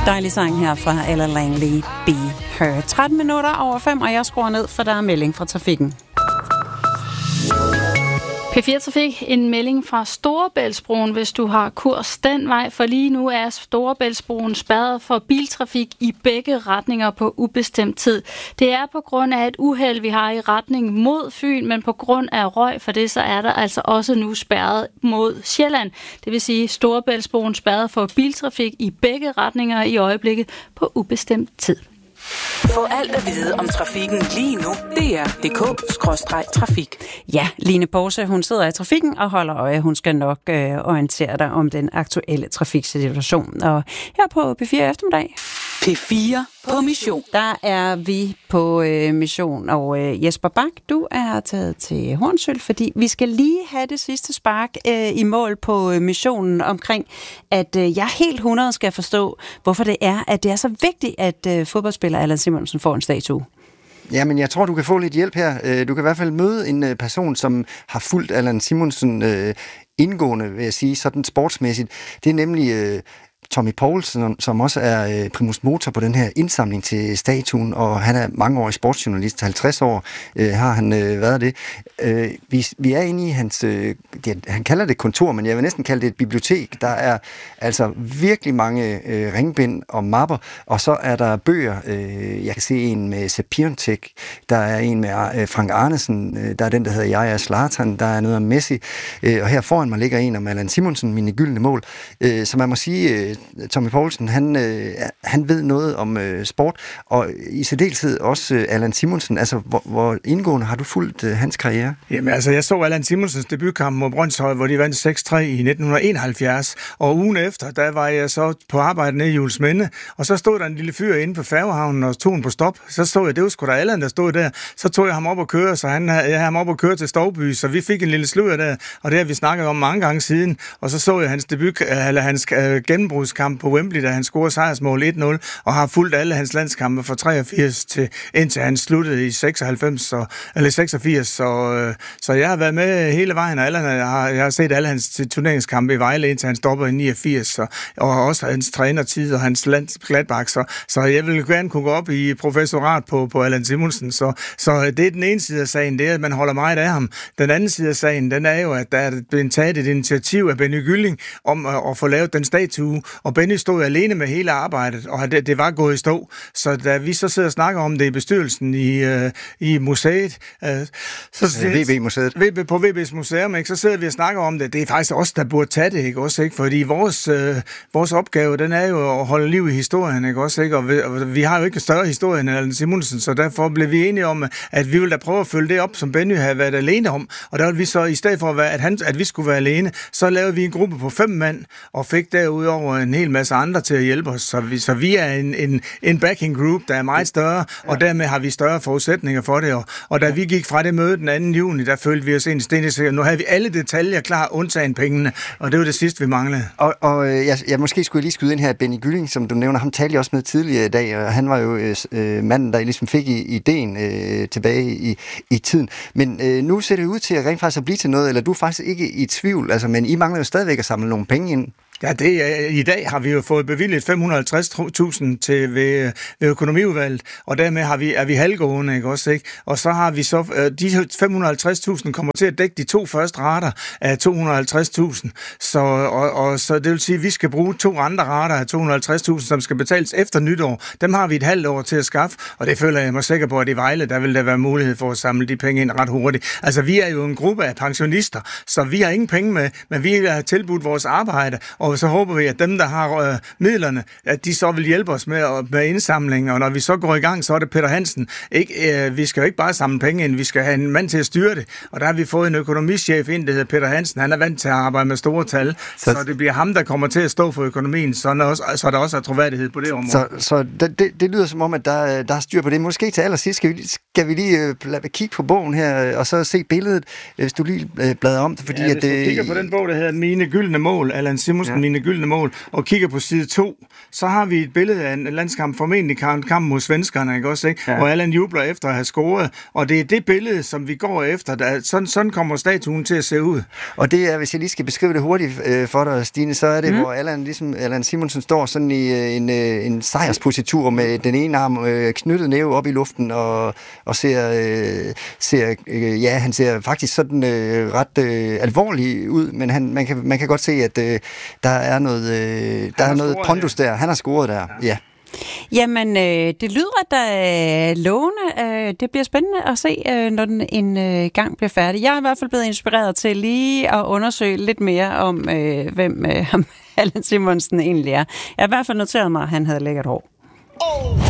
Dejlig sang her fra Ella Langley, Be Her. 13 minutter over 5, og jeg skruer ned, for der er melding fra trafikken. P4 Trafik, en melding fra Storebæltsbroen, hvis du har kurs den vej, for lige nu er Storebæltsbroen spærret for biltrafik i begge retninger på ubestemt tid. Det er på grund af et uheld, vi har i retning mod Fyn, men på grund af røg for det, så er der altså også nu spærret mod Sjælland. Det vil sige Storebæltsbroen spærret for biltrafik i begge retninger i øjeblikket på ubestemt tid. Få alt at vide om trafikken lige nu. DR.dk/trafik. Ja, Line Porse, hun sidder i trafikken og holder øje. Hun skal nok orientere dig om den aktuelle trafiksituation. Og her på P4 eftermiddag. P4 på mission. Der er vi på mission, og Jesper Bak, du er taget til Hornsyld, fordi vi skal lige have det sidste spark i mål på missionen omkring, at jeg helt 100 skal forstå, hvorfor det er så vigtigt, at fodboldspiller Allan Simonsen får en statue. Jamen, jeg tror, du kan få lidt hjælp her. Du kan i hvert fald møde en person, som har fulgt Allan Simonsen indgående, vil jeg sige, sådan sportsmæssigt. Det er nemlig Tommy Poulsen, som også er primus motor på den her indsamling til statuen, og han er mangeårig sportsjournalist, 50 år har han været det. Vi er inde i hans, han kalder det kontor, men jeg vil næsten kalde det et bibliotek. Der er altså virkelig mange ringbind og mapper, og så er der bøger. Jeg kan se en med Sepp Piontek, der er en med Frank Arnesen, der er den, der hedder Jeg er Zlatan, der er noget om Messi, og her foran mig ligger en om Allan Simonsen, mine gyldne mål. Så man må sige, Tommy Poulsen, han ved noget om sport, og i særdeleshed også Allan Simonsen. Altså, hvor indgående har du fulgt hans karriere? Jamen, altså, jeg så Allan Simonsens debutkamp mod Brøndshøj, hvor de vandt 6-3 i 1971, og ugen efter, der var jeg så på arbejde nede i Juelsminde, og så stod der en lille fyr inde på færgehavnen og tog den på stop. Så stod jeg, det var sgu da Allan, der stod der. Så tog jeg ham op og køre, så jeg havde ham op og køre til Stouby, så vi fik en lille sludder der, og det har vi snakket om mange gange siden, og så så jeg hans hans gennembrudskamp på Wembley, da han scorede sejrsmål 1-0, og har fulgt alle hans landskampe fra 83 til indtil han sluttede i 86 eller 86, så jeg har været med hele vejen, og jeg har set alle hans turneringskampe i Vejle, indtil han stopper i 89, og også hans trænertid og hans Gladbach, så jeg vil gerne kunne gå op i professorat på Allan Simonsen, så det er den ene side af sagen, det er, at man holder meget af ham. Den anden side af sagen, den er jo, at der er blevet taget et initiativ af Benny Gylling om at få lavet den statue, og Benny stod alene med hele arbejdet, og det var gået i stå. Så da vi så sidder og snakker om det i bestyrelsen i museet, VB-museet. På VB's museum, ikke, så sidder vi og snakker om det. Det er faktisk os, der burde tage det, ikke også, ikke? Fordi vores opgave, den er jo at holde liv i historien, ikke også, ikke? Og vi har jo ikke større historie end Allan Simonsen, så derfor blev vi enige om, at vi ville da prøve at følge det op, som Benny havde været alene om. Og der ville vi så, i stedet for at vi skulle være alene, så lavede vi en gruppe på 5 mand, og fik derudover en hel masse andre til at hjælpe os. Så vi er en backing group, der er meget større, og dermed har vi større forudsætninger for det. Og da vi gik fra det møde den 2. juni, der følte vi os ind i stenene. Nu havde vi alle detaljer klar, undtagen pengene, og det var det sidste, vi manglede. Og jeg måske skulle lige skyde ind her, Benny Gylling, som du nævner, ham talte jeg også med tidligere i dag, og han var jo manden, der ligesom fik ideen tilbage i tiden. Men nu ser det ud til at rent faktisk at blive til noget, eller du er faktisk ikke i tvivl, altså, men I mangler jo stadigvæk at samle nogle penge ind. Ja, i dag har vi jo fået bevilget 550.000 til ved økonomiudvalget, og dermed er vi halvgående, ikke også, ikke? Og så har vi så de 550.000 kommer til at dække de 2 første rater af 250.000. Så det vil sige, at vi skal bruge 2 andre rater af 250.000, som skal betales efter nytår. Dem har vi et halvt år til at skaffe, og det føler jeg mig sikker på, at i Vejle, der vil der være mulighed for at samle de penge ind ret hurtigt. Altså, vi er jo en gruppe af pensionister, så vi har ingen penge med, men vi har tilbudt vores arbejde, og så håber vi, at dem, der har midlerne, at de så vil hjælpe os med indsamling, og når vi så går i gang, så er det Peter Hansen. Vi skal jo ikke bare samle penge ind, vi skal have en mand til at styre det, og der har vi fået en økonomichef ind, der hedder Peter Hansen. Han er vant til at arbejde med store tal, så det bliver ham, der kommer til at stå for økonomien, så der også er troværdighed på det område. Så det lyder som om, at der er styr på det. Måske til allersidst skal vi lige kigge på bogen her, og så se billedet, hvis du lige bladrer om det, fordi hvis du kigger på den bog, der hedder Mine gyldne mål, Allan Simonsen mine gyldne mål, og kigger på side 2, så har vi et billede af en landskamp, formentlig kamp mod svenskerne, ikke også, ikke? Ja. Hvor Allan jubler efter at have scoret, og det er det billede, som vi går efter. Sådan kommer statuen til at se ud. Og det er, hvis jeg lige skal beskrive det hurtigt for dig, Stine, så er det, hvor Allan Simonsen står sådan i en sejrspositur med den ene arm knyttet næve op i luften, og han ser faktisk sådan ret alvorlig ud, men man kan godt se, at der er noget pondus der. Han har scoret der, ja. Jamen, det lyder da lovende. Det bliver spændende at se, når den en gang bliver færdig. Jeg er i hvert fald blevet inspireret til lige at undersøge lidt mere om, hvem Allan Simonsen egentlig er. Jeg har i hvert fald noteret mig, at han havde lækkert hår.